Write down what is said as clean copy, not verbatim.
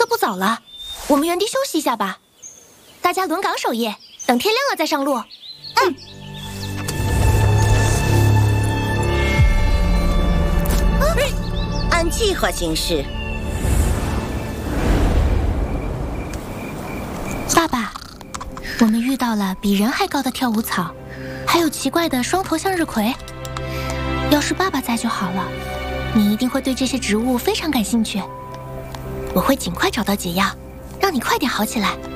色不早了，我们原地休息一下吧。大家轮岗守夜，等天亮了再上路。 按计划行事。 爸爸，我们遇到了比人还高的跳舞草，还有奇怪的双头向日葵。要是爸爸在就好了，你一定会对这些植物非常感兴趣。我会尽快找到解药，让你快点好起来。